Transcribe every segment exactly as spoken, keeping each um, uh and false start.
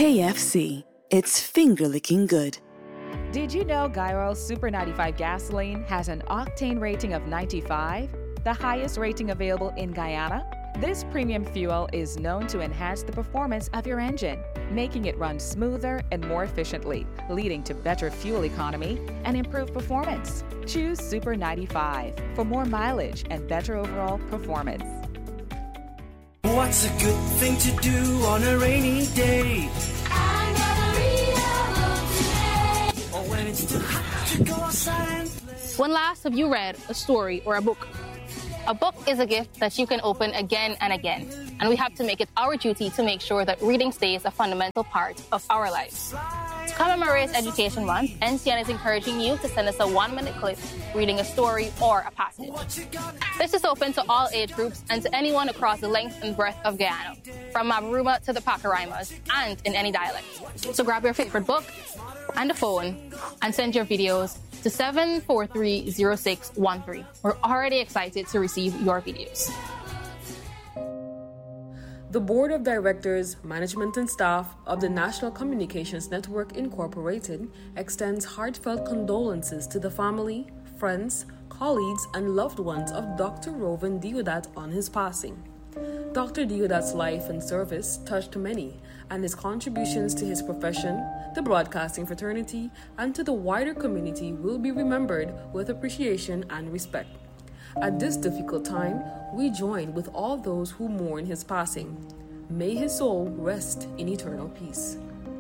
K F C. It's finger-licking good. Did you know Gyro Super ninety-five gasoline has an octane rating of ninety-five, the highest rating available in Guyana? This premium fuel is known to enhance the performance of your engine, making it run smoother and more efficiently, leading to better fuel economy and improved performance. Choose Super ninety-five for more mileage and better overall performance. What's a good thing to do on a rainy day? I'm gonna read a book today. Or when it's too hot to go outside and play. When last have you read a story or a book? A book is a gift that you can open again and again, and we have to make it our duty to make sure that reading stays a fundamental part of our lives. To commemorate Education Month, N C N is encouraging you to send us a one-minute clip reading a story or a passage. This is open to all age groups and to anyone across the length and breadth of Guyana, from Mabaruma to the Pacaraimas, and in any dialect. So grab your favorite book and a phone and send your videos to seven four three zero six one three. We're already excited to receive your videos. The Board of Directors, Management and Staff of the National Communications Network Incorporated extends heartfelt condolences to the family, friends, colleagues, and loved ones of Doctor Rovin Deodat on his passing. Doctor Deodat's life and service touched many, and his contributions to his profession, the broadcasting fraternity, and to the wider community will be remembered with appreciation and respect. At this difficult time, we join with all those who mourn his passing. May his soul rest in eternal peace.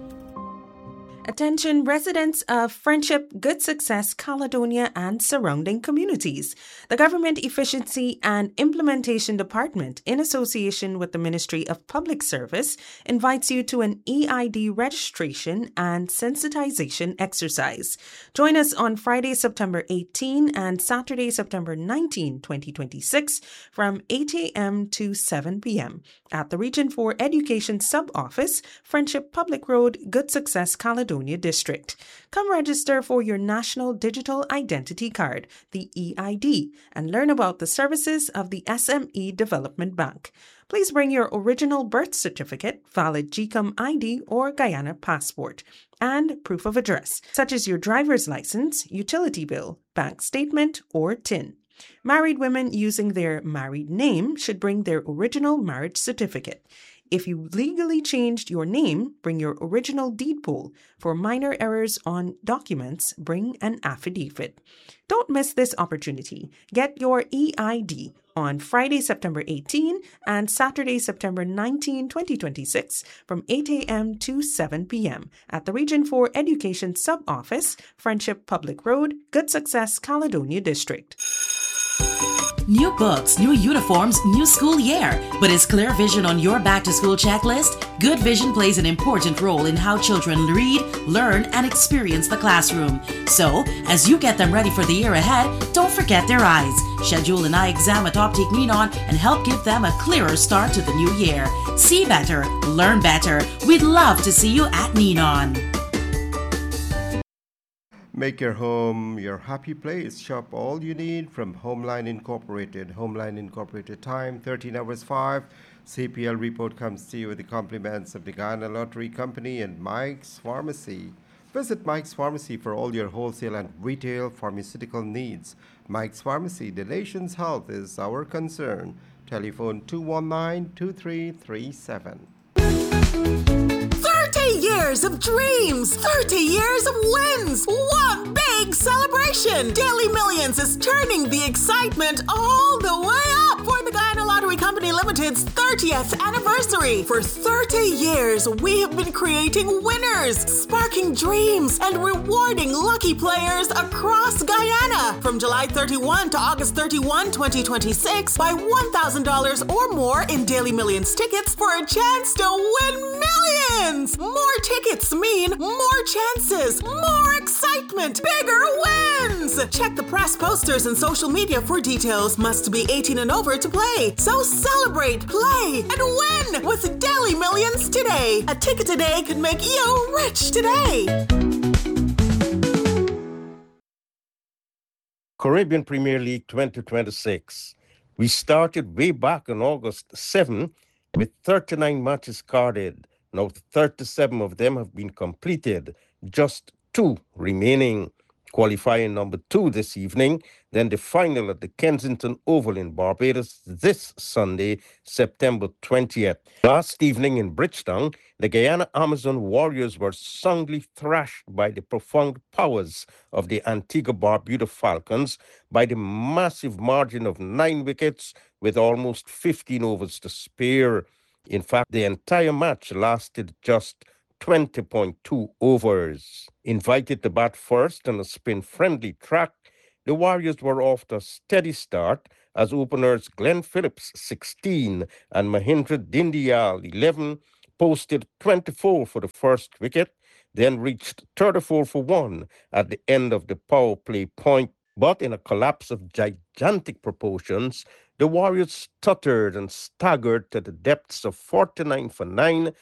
Attention residents of Friendship, Good Success, Caledonia, and surrounding communities. The Government Efficiency and Implementation Department, in association with the Ministry of Public Service, invites you to an E I D registration and sensitization exercise. Join us on Friday, September eighteenth and Saturday, September nineteenth, twenty twenty-six from eight a.m. to seven p.m. at the Region four Education Sub-Office, Friendship Public Road, Good Success, Caledonia District. Come register for your National Digital Identity Card, the E I D, and learn about the services of the S M E Development Bank. Please bring your original birth certificate, valid G C O M I D or Guyana passport, and proof of address, such as your driver's license, utility bill, bank statement, or T I N. Married women using their married name should bring their original marriage certificate. If you legally changed your name, bring your original deed poll. For minor errors on documents, bring an affidavit. Don't miss this opportunity. Get your E I D on Friday, September eighteenth and Saturday, September nineteenth, twenty twenty-six from eight a.m. to seven p.m. at the Region four Education Sub-Office, Friendship Public Road, Good Success, Caledonia District. New books, new uniforms, new school year. But is Clear Vision on your back-to-school checklist? Good Vision plays an important role in how children read, learn, and experience the classroom. So, as you get them ready for the year ahead, don't forget their eyes. Schedule an eye exam at Optic Ninon and help give them a clearer start to the new year. See better, learn better. We'd love to see you at Ninon. Make your home your happy place. Shop all you need from Homeline Incorporated. Homeline Incorporated time, thirteen hours five. C P L report comes to you with the compliments of the Guyana Lottery Company and Mike's Pharmacy. Visit Mike's Pharmacy for all your wholesale and retail pharmaceutical needs. Mike's Pharmacy, the nation's health is our concern. Telephone two one nine, two three three seven. thirty years of dreams, thirty years of wins, one big celebration. Daily Millions is turning the excitement all the way up for the Guyana Lottery Company Limited's thirtieth anniversary. For thirty years, we have been creating winners, sparking dreams, and rewarding lucky players across Guyana. From July thirty-first to August thirty-first, twenty twenty-six, buy one thousand dollars or more in Daily Millions tickets for a chance to win millions. More tickets mean more chances, more excitement, bigger wins. Check the press posters and social media for details. Must be eighteen and over to play. So celebrate, play, and win with Daily Millions today. A ticket today could make you rich today. Caribbean Premier League twenty twenty-six. We started way back on August seventh with thirty-nine matches carded. Now thirty-seven of them have been completed, just two remaining. Qualifying number two this evening, then the final at the Kensington Oval in Barbados this Sunday, September twentieth. Last evening in Bridgetown, the Guyana Amazon Warriors were soundly thrashed by the profound powers of the Antigua-Barbuda Falcons by the massive margin of nine wickets with almost fifteen overs to spare. In fact, the entire match lasted just twenty point two overs. Invited to bat first on a spin-friendly track, the Warriors were off to a steady start as openers Glenn Phillips, sixteen, and Mahindra Dindyal, eleven, posted twenty-four for the first wicket, then reached thirty-four for one at the end of the power play point. But in a collapse of gigantic proportions, the Warriors stuttered and staggered to the depths of forty-nine for nine